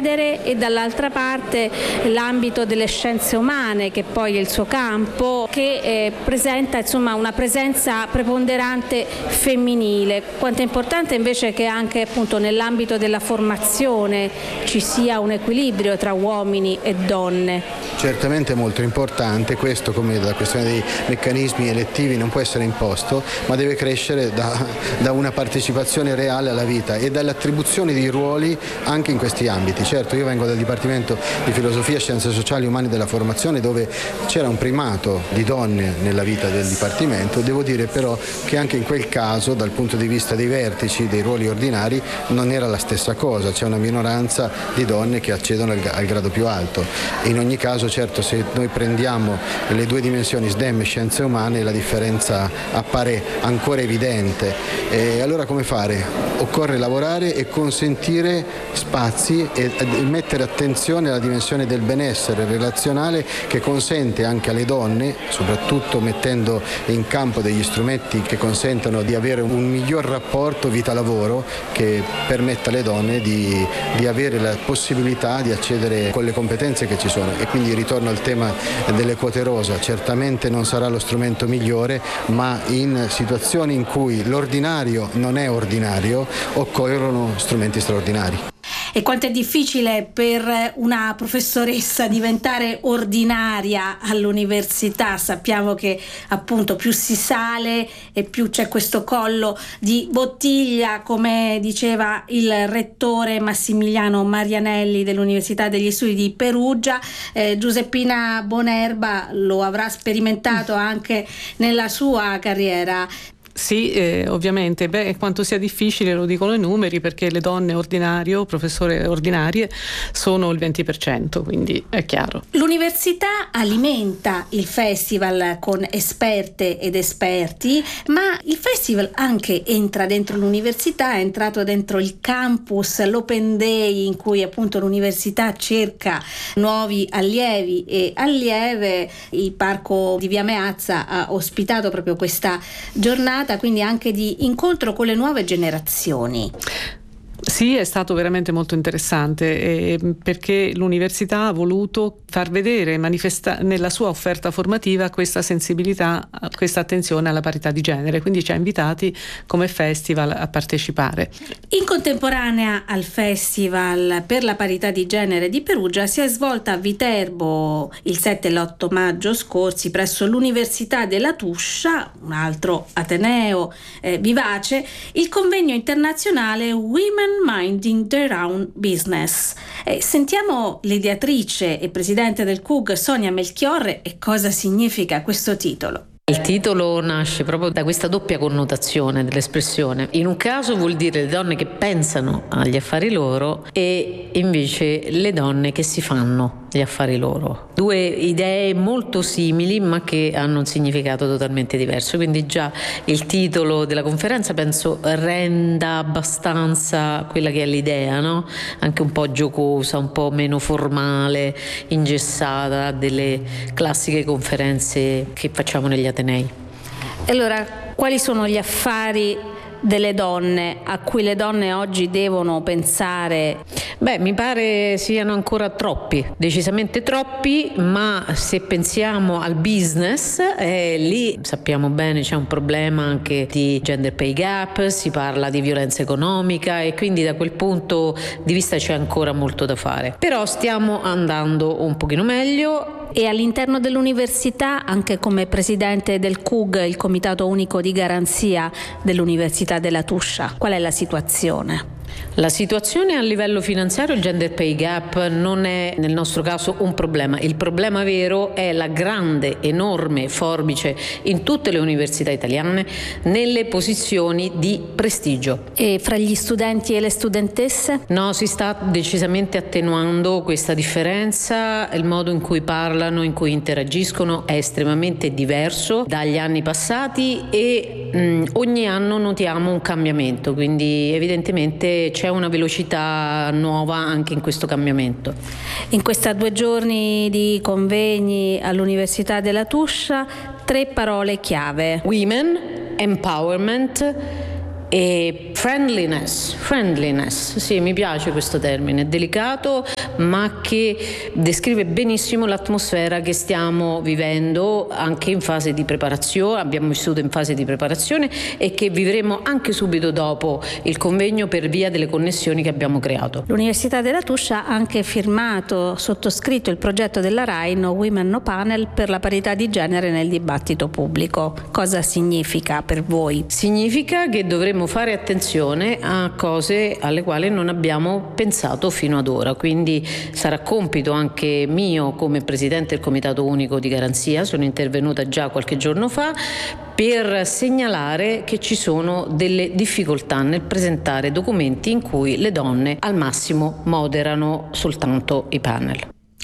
genere, e dall'altra parte l'ambito delle scienze umane, che poi è il suo campo, che presenta insomma una presenza preponderante femminile. Quanto è importante invece che anche appunto nell'ambito della formazione ci sia un equilibrio tra uomini e donne. Certamente è molto importante questo, come la questione dei meccanismi elettivi non può essere imposto, ma deve crescere da una partecipazione reale alla vita e dall'attribuzione di ruoli anche in questi ambiti. Certo, io vengo dal Dipartimento di Filosofia, Scienze Sociali e Umane della Formazione, dove c'era un primato di donne nella vita del Dipartimento. Devo dire però che anche in quel caso, dal punto di vista dei vertici, dei ruoli ordinari, non era la stessa cosa, c'è una minoranza di donne che accedono al grado più alto. In ogni caso, certo, se noi prendiamo le due dimensioni STEM e scienze umane, la differenza appare ancora evidente. E allora come fare? Occorre lavorare e consentire spazi e mettere attenzione alla dimensione del benessere relazionale, che consente anche alle donne, soprattutto mettendo in campo degli strumenti che consentano di avere un miglior rapporto vita-lavoro, che permetta alle donne di avere la possibilità di accedere con le competenze che ci sono. E quindi ritorno al tema delle quote rosa. Certamente non sarà lo strumento migliore, ma in situazioni in cui l'ordinario non è ordinario occorrono strumenti straordinari. E quanto è difficile per una professoressa diventare ordinaria all'università. Sappiamo che appunto più si sale e più c'è questo collo di bottiglia, come diceva il rettore Massimiliano Marianelli dell'Università degli Studi di Perugia. Giuseppina Bonerba lo avrà sperimentato anche nella sua carriera. Sì, ovviamente. Quanto sia difficile lo dicono i numeri, perché le donne professore ordinarie, sono il 20%, quindi è chiaro. L'università alimenta il festival con esperte ed esperti, ma il festival anche entra dentro l'università, è entrato dentro il campus, l'Open Day, in cui appunto l'università cerca nuovi allievi e allieve. Il parco di Via Meazza ha ospitato proprio questa giornata, quindi anche di incontro con le nuove generazioni. Sì, è stato veramente molto interessante, perché l'università ha voluto far vedere, manifestare nella sua offerta formativa questa sensibilità, questa attenzione alla parità di genere, quindi ci ha invitati come festival a partecipare. In contemporanea al Festival per la parità di genere di Perugia si è svolta a Viterbo il 7 e l'8 maggio scorsi presso l'Università della Tuscia, un altro ateneo vivace, il convegno internazionale Women Minding Their Own Business. Sentiamo l'ideatrice e presidente del CUG Sonia Melchiorre e cosa significa questo titolo. Il titolo nasce proprio da questa doppia connotazione dell'espressione. In un caso vuol dire le donne che pensano agli affari loro, e invece le donne che si fanno gli affari loro. Due idee molto simili ma che hanno un significato totalmente diverso. Quindi già il titolo della conferenza penso renda abbastanza quella che è l'idea, no? Anche un po' giocosa, un po' meno formale, ingessata delle classiche conferenze che facciamo negli Atenei. Allora, quali sono gli affari delle donne a cui le donne oggi devono pensare? Mi pare siano ancora troppi, decisamente troppi, ma se pensiamo al business, lì sappiamo bene c'è un problema anche di gender pay gap, si parla di violenza economica, e quindi da quel punto di vista c'è ancora molto da fare. Però stiamo andando un pochino meglio. E all'interno dell'università, anche come presidente del CUG, il Comitato Unico di Garanzia dell'Università della Tuscia, qual è la situazione? La situazione a livello finanziario, il gender pay gap non è nel nostro caso un problema. Il problema vero è la grande, enorme forbice in tutte le università italiane nelle posizioni di prestigio. E fra gli studenti e le studentesse? No, si sta decisamente attenuando questa differenza. Il modo in cui parlano, in cui interagiscono è estremamente diverso dagli anni passati, e ogni anno notiamo un cambiamento, quindi evidentemente c'è una velocità nuova anche in questo cambiamento. In questi 2 giorni di convegni all'Università della Tuscia, 3 parole chiave: women, empowerment e friendliness, sì, mi piace questo termine, delicato, ma che descrive benissimo l'atmosfera che stiamo vivendo anche in fase di preparazione, abbiamo vissuto in fase di preparazione e che vivremo anche subito dopo il convegno per via delle connessioni che abbiamo creato. L'Università della Tuscia ha anche sottoscritto il progetto della RAI No Women No Panel per la parità di genere nel dibattito pubblico. Cosa significa per voi? Significa che dovremmo fare attenzione a cose alle quali non abbiamo pensato fino ad ora, quindi sarà compito anche mio come Presidente del Comitato Unico di Garanzia, sono intervenuta già qualche giorno fa, per segnalare che ci sono delle difficoltà nel presentare documenti in cui le donne al massimo moderano soltanto i panel.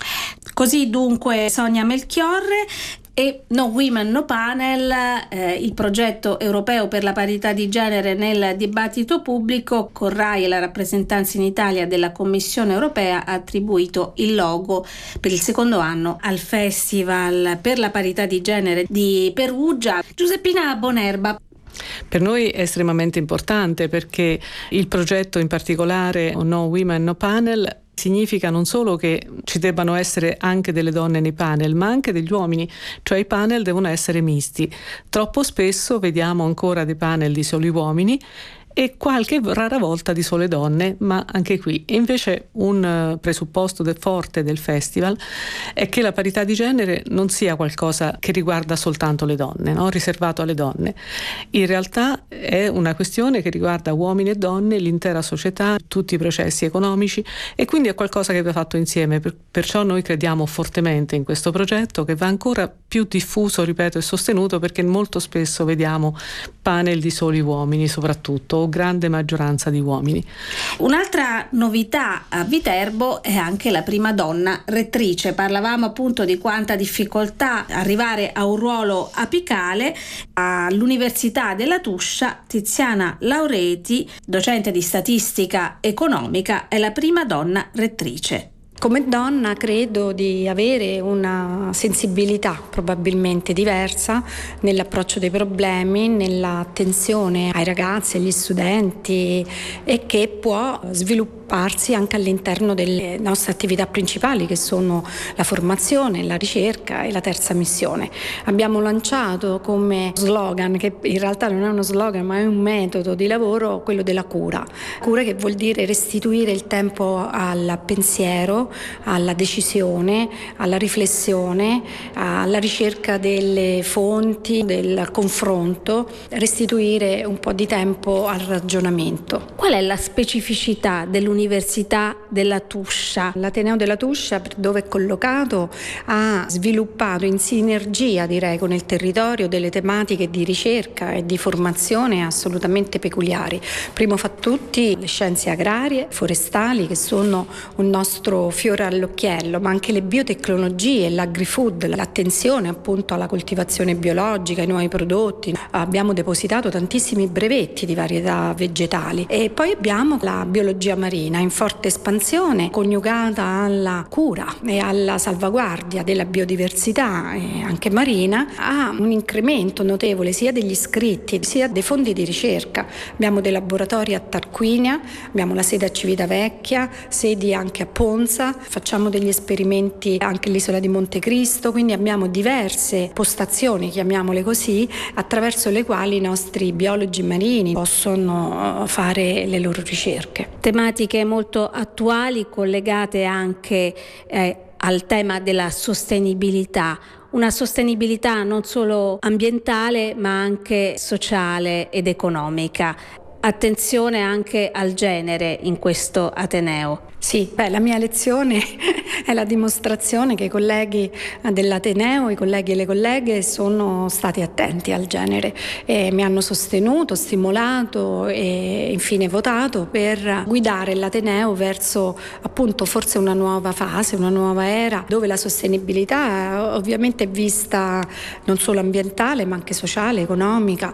Così dunque Sonia Melchiorre. E No Women No Panel, il progetto europeo per la parità di genere nel dibattito pubblico, con RAI e la rappresentanza in Italia della Commissione europea, ha attribuito il logo per il secondo anno al Festival per la parità di genere di Perugia. Giuseppina Bonerba. Per noi è estremamente importante perché il progetto in particolare No Women No Panel significa non solo che ci debbano essere anche delle donne nei panel, ma anche degli uomini, cioè i panel devono essere misti. Troppo spesso vediamo ancora dei panel di soli uomini e qualche rara volta di sole donne, ma anche qui. E invece un presupposto forte del festival è che la parità di genere non sia qualcosa che riguarda soltanto le donne, no? Riservato alle donne. In realtà è una questione che riguarda uomini e donne, l'intera società, tutti i processi economici, e quindi è qualcosa che va fatto insieme. Perciò noi crediamo fortemente in questo progetto, che va ancora più diffuso, ripeto, e sostenuto, perché molto spesso vediamo panel di soli uomini soprattutto, grande maggioranza di uomini. Un'altra novità a Viterbo è anche la prima donna rettrice. Parlavamo appunto di quanta difficoltà arrivare a un ruolo apicale. All'Università della Tuscia Tiziana Laureti, docente di statistica economica, è la prima donna rettrice. Come donna credo di avere una sensibilità probabilmente diversa nell'approccio dei problemi, nell'attenzione ai ragazzi, agli studenti, e che può svilupparsi anche all'interno delle nostre attività principali, che sono la formazione, la ricerca e la terza missione. Abbiamo lanciato come slogan, che in realtà non è uno slogan ma è un metodo di lavoro, quello della cura che vuol dire restituire il tempo al pensiero, alla decisione, alla riflessione, alla ricerca delle fonti, del confronto, restituire un po' di tempo al ragionamento. Qual è la specificità dell'Università della Tuscia? L'Ateneo della Tuscia, dove è collocato, ha sviluppato in sinergia, direi, con il territorio delle tematiche di ricerca e di formazione assolutamente peculiari. Primo fra tutti le scienze agrarie, forestali, che sono un nostro fiore all'occhiello, ma anche le biotecnologie, l'agri-food, l'attenzione appunto alla coltivazione biologica, ai nuovi prodotti. Abbiamo depositato tantissimi brevetti di varietà vegetali, e poi abbiamo la biologia marina in forte espansione, coniugata alla cura e alla salvaguardia della biodiversità anche marina. Ha un incremento notevole sia degli iscritti sia dei fondi di ricerca. Abbiamo dei laboratori a Tarquinia, abbiamo la sede a Civitavecchia, sedi anche a Ponza, facciamo degli esperimenti anche all'isola di Montecristo, quindi abbiamo diverse postazioni, chiamiamole così, attraverso le quali i nostri biologi marini possono fare le loro ricerche. Tematiche molto attuali, collegate anche al tema della sostenibilità. Una sostenibilità non solo ambientale ma anche sociale ed economica. Attenzione anche al genere in questo Ateneo. Sì, la mia lezione è la dimostrazione che i colleghi dell'Ateneo, i colleghi e le colleghe sono stati attenti al genere e mi hanno sostenuto, stimolato e infine votato per guidare l'Ateneo verso appunto forse una nuova fase, una nuova era, dove la sostenibilità ovviamente è vista non solo ambientale ma anche sociale, economica,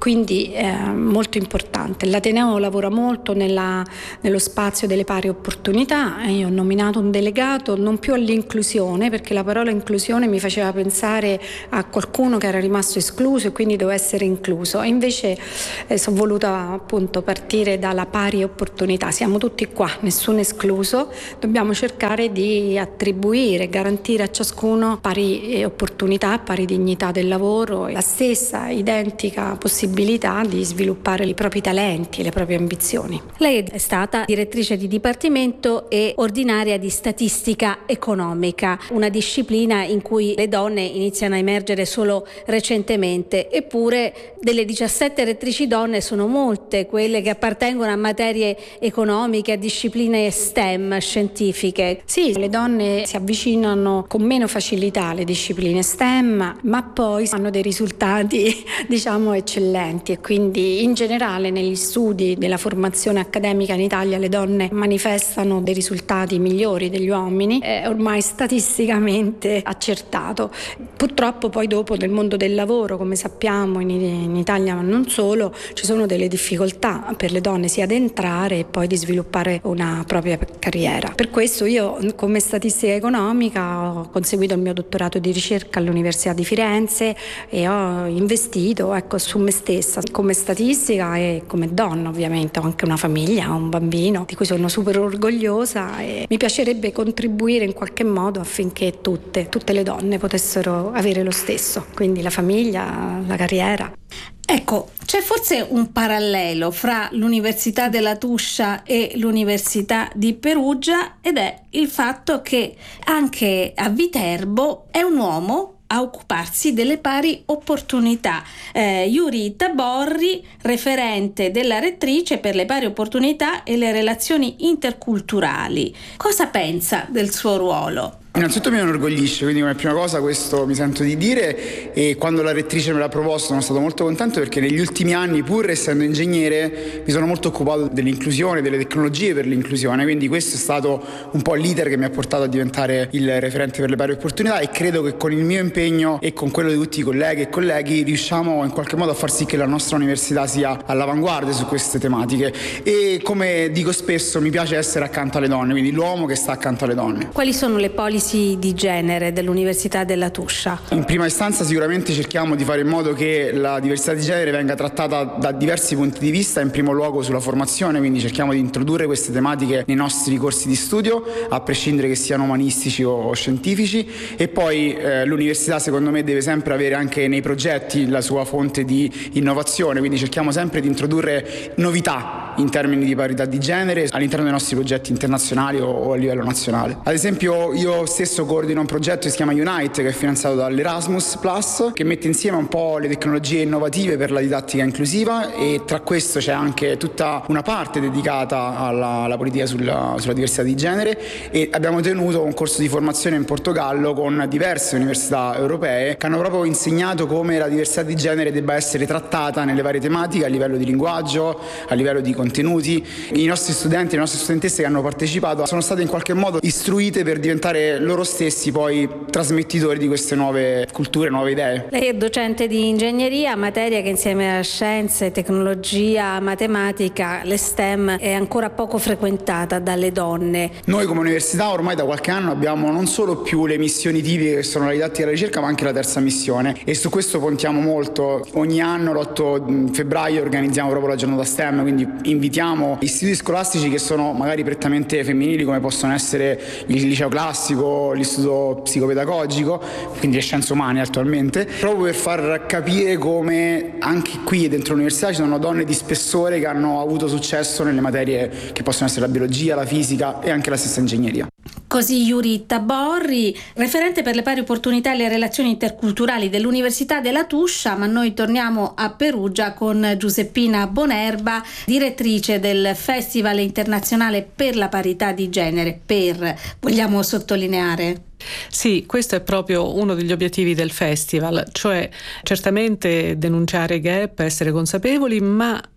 quindi molto importante. L'Ateneo lavora molto nello spazio delle pari opportunità. Io ho nominato un delegato non più all'inclusione, perché la parola inclusione mi faceva pensare a qualcuno che era rimasto escluso e quindi doveva essere incluso, e invece sono voluta appunto partire dalla pari opportunità. Siamo tutti qua, nessuno escluso, dobbiamo cercare di attribuire, garantire a ciascuno pari opportunità, pari dignità del lavoro e la stessa identica possibilità di sviluppare i propri talenti e le proprie ambizioni. Lei è stata direttrice di dipartimento e ordinaria di statistica economica, una disciplina in cui le donne iniziano a emergere solo recentemente, eppure delle 17 rettrici donne sono molte quelle che appartengono a materie economiche, a discipline STEM, scientifiche. Sì, le donne si avvicinano con meno facilità alle discipline STEM, ma poi hanno dei risultati eccellenti, e quindi in generale negli studi della formazione accademica in Italia le donne manifestano dei risultati migliori degli uomini, è ormai statisticamente accertato. Purtroppo poi dopo nel mondo del lavoro, come sappiamo in Italia ma non solo, ci sono delle difficoltà per le donne sia ad entrare e poi di sviluppare una propria carriera. Per questo io come statistica economica ho conseguito il mio dottorato di ricerca all'Università di Firenze e ho investito su me stessa come statistica e come donna. Ovviamente ho anche una famiglia, ho un bambino di cui sono super orgogliosa e mi piacerebbe contribuire in qualche modo affinché tutte le donne potessero avere lo stesso, quindi la famiglia, la carriera. Ecco, c'è forse un parallelo fra l'Università della Tuscia e l'Università di Perugia, ed è il fatto che anche a Viterbo è un uomo a occuparsi delle pari opportunità. Yuri Taborri, referente della rettrice per le pari opportunità e le relazioni interculturali. Cosa pensa del suo ruolo? Innanzitutto mi inorgoglisce, quindi come prima cosa questo mi sento di dire, e quando la rettrice me l'ha proposto sono stato molto contento, perché negli ultimi anni, pur essendo ingegnere, mi sono molto occupato dell'inclusione, delle tecnologie per l'inclusione, quindi questo è stato un po' l'iter che mi ha portato a diventare il referente per le pari opportunità, e credo che con il mio impegno e con quello di tutti i colleghi e colleghi riusciamo in qualche modo a far sì che la nostra università sia all'avanguardia su queste tematiche, e come dico spesso mi piace essere accanto alle donne, quindi l'uomo che sta accanto alle donne. Quali sono le policy di genere dell'Università della Tuscia? In prima istanza sicuramente cerchiamo di fare in modo che la diversità di genere venga trattata da diversi punti di vista, in primo luogo sulla formazione, quindi cerchiamo di introdurre queste tematiche nei nostri corsi di studio, a prescindere che siano umanistici o scientifici, e poi l'università secondo me deve sempre avere anche nei progetti la sua fonte di innovazione, quindi cerchiamo sempre di introdurre novità in termini di parità di genere all'interno dei nostri progetti internazionali o a livello nazionale. Ad esempio io stesso coordino un progetto che si chiama Unite, che è finanziato dall'Erasmus Plus, che mette insieme un po' le tecnologie innovative per la didattica inclusiva, e tra questo c'è anche tutta una parte dedicata alla politica sulla diversità di genere, e abbiamo tenuto un corso di formazione in Portogallo con diverse università europee che hanno proprio insegnato come la diversità di genere debba essere trattata nelle varie tematiche a livello di linguaggio, a livello di contenuti. I nostri studenti e le nostre studentesse che hanno partecipato sono state in qualche modo istruite per diventare loro stessi poi trasmettitori di queste nuove culture, nuove idee. Lei è docente di ingegneria, materia che insieme a scienze, tecnologia, matematica, le STEM, è ancora poco frequentata dalle donne. Noi come università ormai da qualche anno abbiamo non solo più le missioni tipiche che sono la didattica e la ricerca, ma anche la terza missione, e su questo puntiamo molto. Ogni anno l'8 febbraio organizziamo proprio la giornata STEM, quindi invitiamo istituti scolastici che sono magari prettamente femminili, come possono essere il liceo classico, l'istituto psicopedagogico, quindi le scienze umane attualmente, proprio per far capire come anche qui dentro l'università ci sono donne di spessore che hanno avuto successo nelle materie che possono essere la biologia, la fisica e anche la stessa ingegneria. Così Yuri Taborri, referente per le pari opportunità e le relazioni interculturali dell'Università della Tuscia, ma noi torniamo a Perugia con Giuseppina Bonerba, direttrice del Festival Internazionale per la Parità di Genere. Vogliamo sottolineare? Sì, questo è proprio uno degli obiettivi del festival, cioè certamente denunciare i gap, essere consapevoli, ma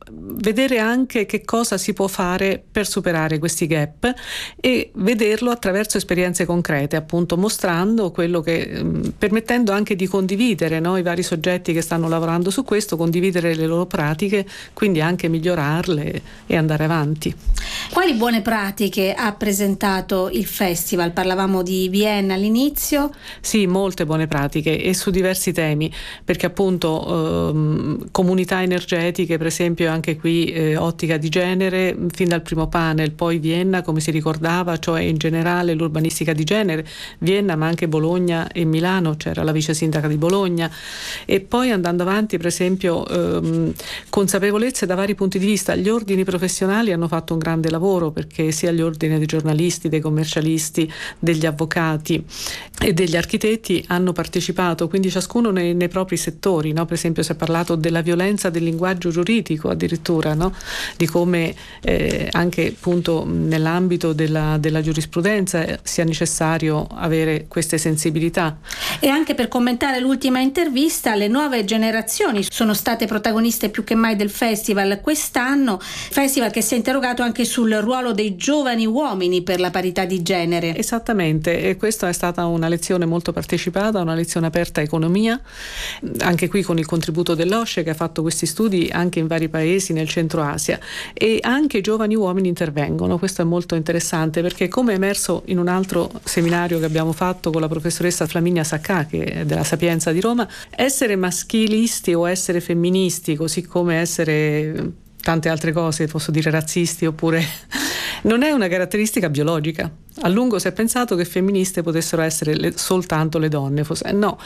vedere anche che cosa si può fare per superare questi gap e vederlo attraverso esperienze concrete, appunto mostrando quello che, permettendo anche di condividere, no, i vari soggetti che stanno lavorando su questo, condividere le loro pratiche, quindi anche migliorarle e andare avanti. Quali buone pratiche ha presentato il festival? Parlavamo di Vienna all'inizio. Sì, molte buone pratiche e su diversi temi, perché appunto comunità energetiche, per esempio, anche qui ottica di genere fin dal primo panel, poi Vienna, come si ricordava, cioè in generale l'urbanistica di genere, Vienna ma anche Bologna e Milano, c'era la vice sindaca di Bologna, e poi andando avanti, per esempio, consapevolezze da vari punti di vista. Gli ordini professionali hanno fatto un grande lavoro, perché sia gli ordini dei giornalisti, dei commercialisti, degli avvocati e degli architetti hanno partecipato, quindi ciascuno nei propri settori, no? Per esempio si è parlato della violenza del linguaggio giuridico addirittura, no? Di come anche appunto nell'ambito della giurisprudenza sia necessario avere queste sensibilità. E anche per commentare l'ultima intervista, le nuove generazioni sono state protagoniste più che mai del festival quest'anno, festival che si è interrogato anche sul ruolo dei giovani uomini per la parità di genere. Esattamente, e questa è stata una lezione molto partecipata, una lezione aperta a economia, anche qui con il contributo dell'OSCE, che ha fatto questi studi anche in vari paesi nel centro Asia, e anche i giovani uomini intervengono. Questo è molto interessante, perché come è emerso in un altro seminario che abbiamo fatto con la professoressa Flaminia Saccà, che è della Sapienza di Roma, essere maschilisti o essere femministi, così come essere tante altre cose, posso dire razzisti oppure non è una caratteristica biologica. A lungo si è pensato che femministe potessero essere soltanto le donne. No,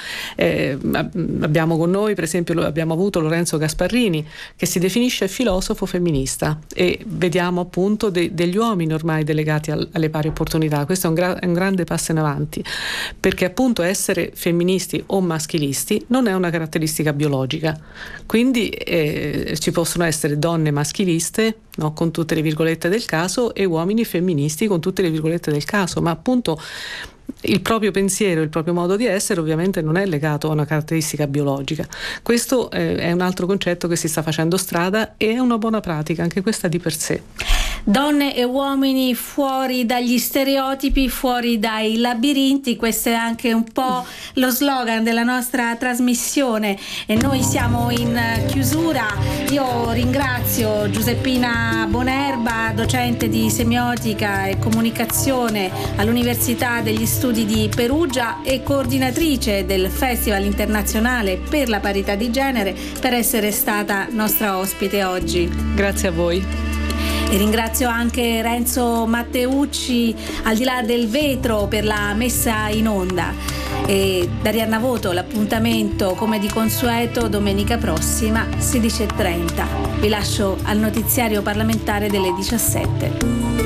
abbiamo con noi, per esempio, abbiamo avuto Lorenzo Gasparrini, che si definisce filosofo femminista, e vediamo appunto degli uomini ormai delegati alle pari opportunità. Questo è un grande passo in avanti, perché appunto essere femministi o maschilisti non è una caratteristica biologica. Quindi ci possono essere donne maschiliste, no, con tutte le virgolette del caso, e uomini femministi con tutte le virgolette del caso, ma appunto il proprio pensiero, il proprio modo di essere ovviamente non è legato a una caratteristica biologica. Questo è un altro concetto che si sta facendo strada e è una buona pratica, anche questa di per sé. Donne e uomini fuori dagli stereotipi, fuori dai labirinti, questo è anche un po' lo slogan della nostra trasmissione, e noi siamo in chiusura. Io ringrazio Giuseppina Bonerba, docente di semiotica e comunicazione all'Università degli Studi di Perugia e coordinatrice del Festival Internazionale per la Parità di Genere, per essere stata nostra ospite oggi. Grazie a voi. E ringrazio anche Renzo Matteucci al di là del vetro per la messa in onda. E da Arianna Voto l'appuntamento, come di consueto, domenica prossima 16:30. Vi lascio al notiziario parlamentare delle 17.